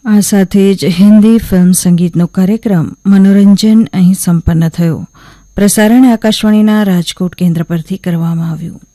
આ સાથે જ હિન્દી ફિલ્મ સંગીતનો કાર્યક્રમ મનોરંજન અહીં સંપન્ન થયો. પ્રસારણ આકાશવાણીના રાજકોટ કેન્દ્ર પરથી કરવામાં આવ્યું.